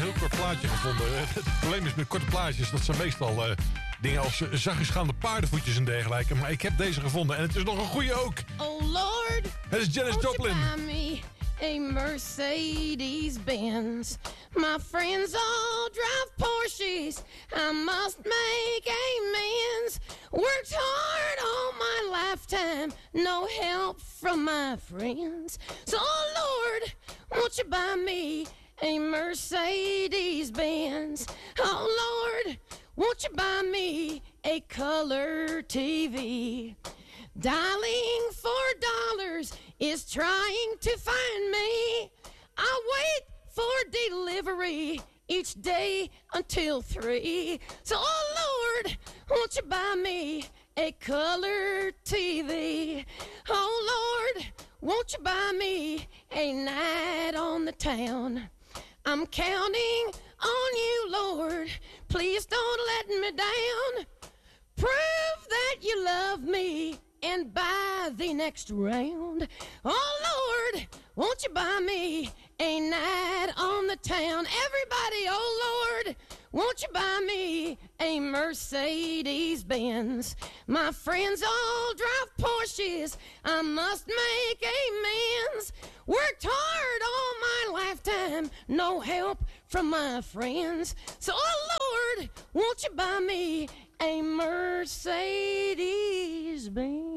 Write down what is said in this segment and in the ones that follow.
heel kort plaatje gevonden. Het probleem is met korte plaatjes, dat zijn meestal dingen als zachtgeschaande paardenvoetjes en dergelijke. Maar ik heb deze gevonden en het is nog een goeie ook. Oh Lord, het is Janis Joplin. A Mercedes-Benz. My friends all drive Porsches. I must make amends. Worked hard all my lifetime. No help from my friends. So, oh Lord, won't you buy me a Mercedes-Benz? Oh Lord, won't you buy me a color TV? Dialing $4 is trying to find me. I wait for delivery each day until 3. So, oh Lord, won't you buy me a color TV? Oh Lord, won't you buy me a night on the town? I'm counting on you, Lord. Please don't let me down. Prove that you love me and buy the next round. Oh Lord, won't you buy me a night on the town? Everybody, oh Lord, won't you buy me a Mercedes-Benz? My friends all drive Porsches. I must make amends. Worked hard all my lifetime. No help from my friends. So, oh Lord, won't you buy me a Mercedes-Benz?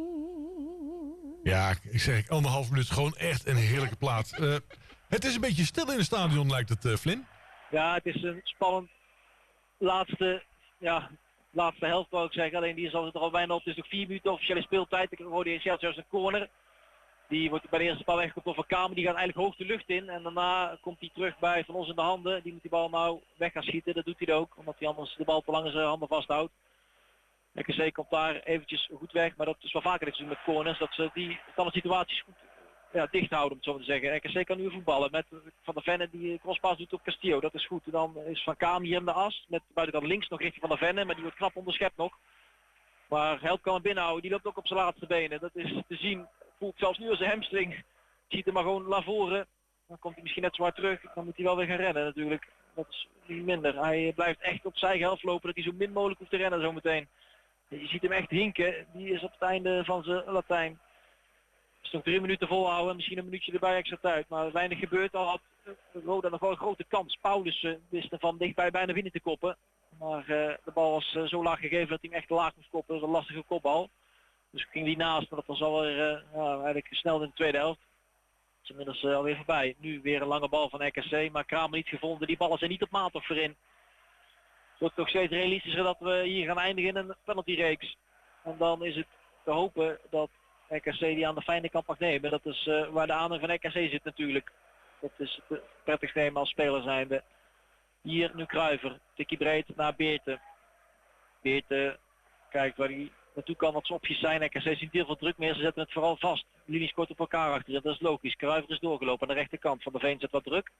Ja, ik zeg 1,5 minuut, gewoon echt een heerlijke plaat. Het is een beetje stil in het stadion, lijkt het, Flynn. Ja, het is een spannend laatste helft, wou ik zeggen. Alleen die is er al bijna op. Het is nog 4 minuten officiële speeltijd. Ik hoorde in Chelsea een corner. Die wordt bij de eerste paal weggekomen door Kamer. Die gaat eigenlijk hoog de lucht in. En daarna komt hij terug bij Van Os in de handen. Die moet die bal nou weg gaan schieten. Dat doet hij ook. Omdat hij anders de bal te lang in zijn handen vasthoudt. RKC komt daar eventjes goed weg. Maar dat is wel vaker dat ze doen met corners. Dat ze die situaties goed dicht houden, om het zo te zeggen. RKC kan nu voetballen met Van der Venne die crosspaas doet op Castillo. Dat is goed. Dan is Van Kamer hier in de as. Met buitenkant links nog richting Van der Venne. Maar die wordt knap onderschept nog. Maar Help kan hem binnenhouden. Die loopt ook op zijn laatste benen. Dat is te zien. Voelt zelfs nu als een hamstring. Ziet hem maar gewoon naar voren. Dan komt hij misschien net zwaar terug. Dan moet hij wel weer gaan rennen natuurlijk. Dat is niet minder. Hij blijft echt op zijn eigen helft lopen. Dat hij zo min mogelijk hoeft te rennen zometeen. Je ziet hem echt hinken. Die is op het einde van zijn Latijn. Dus nog 3 minuten volhouden. Misschien een minuutje erbij extra tijd. Maar weinig gebeurt. Al had Roda nog wel een grote kans. Paulus wist er van dichtbij bijna binnen te koppen. Maar de bal was zo laag gegeven dat hij hem echt laag moest koppen. Dat was een lastige kopbal. Dus ging die naast. Maar dat was alweer eigenlijk snel in de tweede helft. Dat is inmiddels alweer voorbij. Nu weer een lange bal van RKC. Maar Kramer niet gevonden. Die ballen zijn niet op maat of voorin. Het wordt toch steeds realistischer dat we hier gaan eindigen in een penaltyreeks. En dan is het te hopen dat RKC die aan de fijne kant mag nemen. Dat is waar de aandacht van RKC zit natuurlijk. Dat is het prettig nemen als speler zijnde. Hier nu Kruiver. Tikkie breed naar Beerten. Beerten kijkt waar hij naartoe kan, wat zijn opties zijn. RKC ziet heel veel druk meer. Ze zetten het vooral vast. Linies kort op elkaar achterin. Dat is logisch. Kruiver is doorgelopen aan de rechterkant. Van der Veen zet wat druk.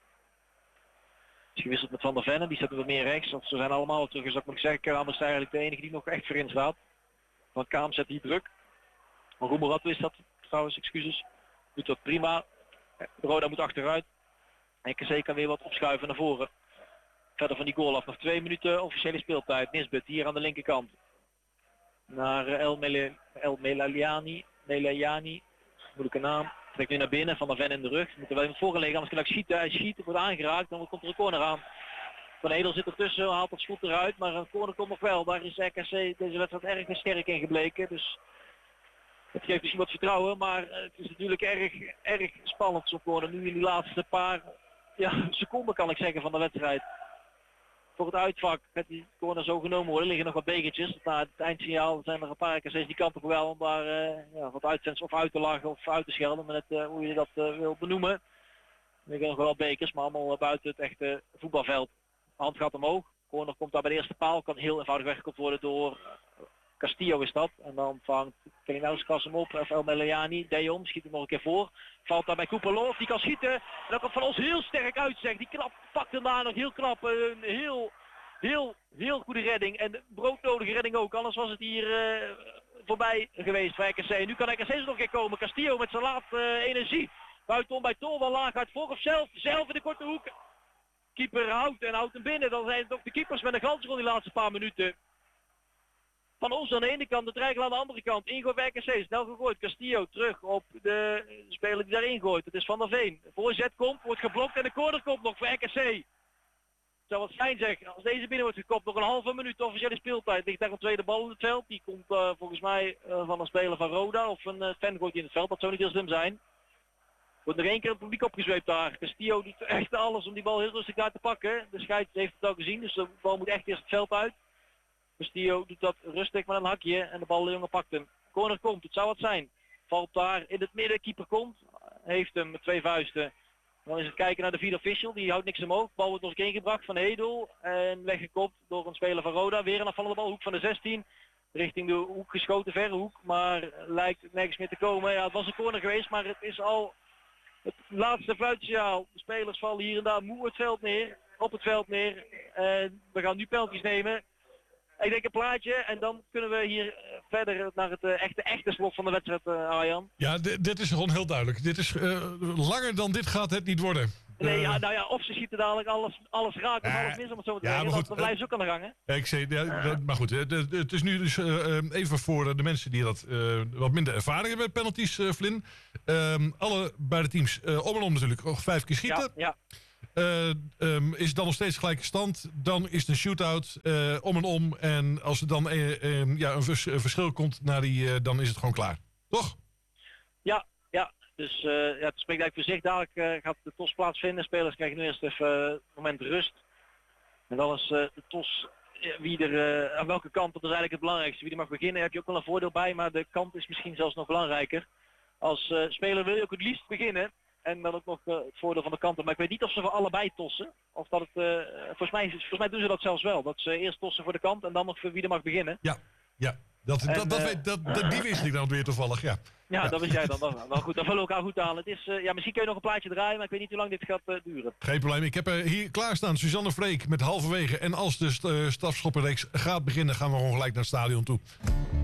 Is gewisseld met Van der Venne. Die zetten we meer rechts. Of ze zijn allemaal terug. Dus dat moet ik zeggen. Kramer is eigenlijk de enige die nog echt voorin staat. Van Kaam zet hier druk. Roemeratu is dat trouwens, excuses. Doet dat prima. Roda moet achteruit. RKC kan weer wat opschuiven naar voren. Verder van die goal af. Nog 2 minuten officiële speeltijd. Nisbet hier aan de linkerkant. Naar El Melaliani. Moeilijke naam. Trekt nu naar binnen. Van der Ven in de rug. Moet er wel in het voorgelegen. Anders kan ik schieten. Hij schiet. Wordt aangeraakt. Dan komt er een corner aan. Van Edel zit ertussen. Haalt dat schot eruit. Maar een corner komt nog wel. Daar is RKC deze wedstrijd erg sterk in gebleken. Dus het geeft misschien wat vertrouwen. Maar het is natuurlijk erg spannend zo corner. Nu in die laatste paar seconden kan ik zeggen van de wedstrijd. Voor het uitvak met die corner zo genomen worden. Liggen nog wat bekertjes. Na het eindsignaal zijn er een paar keer steeds die kant op wel om daar wat uitzends of uit te lachen of uit te schelden. Met hoe je dat wil benoemen. Er liggen nog wel bekers, maar allemaal buiten het echte voetbalveld. Hand gaat omhoog. Corner komt daar bij de eerste paal. Kan heel eenvoudig weggekopt worden door Castillo is dat. En dan vangt Kalinauskas hem op. El Meliani. Dejon schiet hem nog een keer voor. Valt daar bij Koepelov. Die kan schieten. En dan komt Van Os heel sterk uit. Zeg. Die pakt hem daar nog heel knap. Een heel goede redding. En broodnodige redding ook. Anders was het hier voorbij geweest voor RKC. Nu kan RKC er nog een keer komen. Castillo met zijn laatste energie. Buitenom bij Tol. Wel laag uit voor of zelf in de korte hoek. keeper houdt en houdt hem binnen. Dan zijn het ook de keepers met een glansrol die laatste paar minuten. Van ons aan de ene kant, de Dreigel aan de andere kant. Ingooi bij RKC, snel gegooid. Castillo terug op de speler die daarin gooit. Het is Van der Veen. Voorzet komt, wordt geblokt en de corner komt nog voor RKC. Zou wat fijn zeggen, als deze binnen wordt gekopt, nog een halve minuut officiële speeltijd. Ligt daar een tweede bal in het veld. Die komt volgens mij van een speler van Roda of een fan gooit in het veld. Dat zou niet heel slim zijn. Wordt nog één keer het publiek opgezweept daar. Castillo doet echt alles om die bal heel rustig daar te pakken. De scheids heeft het al gezien, dus de bal moet echt eerst het veld uit. Castillo doet dat rustig met een hakje en de bal de jongen pakt hem. Corner komt, het zou wat zijn. Valt daar in het midden, keeper komt. Heeft hem met 2 vuisten. Dan is het kijken naar de vierde official, die houdt niks omhoog. Bal wordt nog eens ingebracht van Hedel en weggekopt door een speler van Roda. Weer een afvallende bal, hoek van de 16. Richting de hoek geschoten, verre hoek, maar lijkt nergens meer te komen. Ja, het was een corner geweest, maar het is al het laatste fluitsignaal. De spelers vallen hier en daar moe op het veld neer. En we gaan nu penalties nemen. Ik denk een plaatje en dan kunnen we hier verder naar het echte slot van de wedstrijd, Arjan. Ja, dit is gewoon heel duidelijk. Dit is langer dan dit gaat het niet worden. Nee, ja, nou ja, of ze schieten dadelijk alles raken of alles mis, om het zo te zeggen. Dan blijven ze ook aan de gang, hè? Ik zei, maar goed, het is nu dus even voor de mensen die dat wat minder ervaring hebben met penalties, Flynn. Alle beide teams om en om natuurlijk nog 5 keer schieten. Ja. Is dan nog steeds gelijke stand, dan is het een shootout om en om. En als er dan een verschil komt naar dan is het gewoon klaar. Toch? Ja. Dus het spreekt eigenlijk voor zich. Dadelijk gaat de TOS plaatsvinden. Spelers krijgen nu eerst even een moment rust. En dan is de TOS wie er aan welke kant, dat is eigenlijk het belangrijkste. Wie er mag beginnen, heb je ook wel een voordeel bij, maar de kant is misschien zelfs nog belangrijker. Als speler wil je ook het liefst beginnen. En dan ook nog het voordeel van de kanten. Maar ik weet niet of ze voor allebei tossen. Of dat het, volgens mij doen ze dat zelfs wel. Dat ze eerst tossen voor de kant en dan nog voor wie er mag beginnen. Ja. Die wist ik dan weer toevallig, ja. Ja, dat wist jij dan. Nou goed, dan vullen we elkaar goed aan. Het is, misschien kun je nog een plaatje draaien, maar ik weet niet hoe lang dit gaat duren. Geen probleem. Ik heb hier klaarstaan Suzanne Freek met halverwege. En als de strafschoppenreeks gaat beginnen, gaan we gewoon gelijk naar het stadion toe.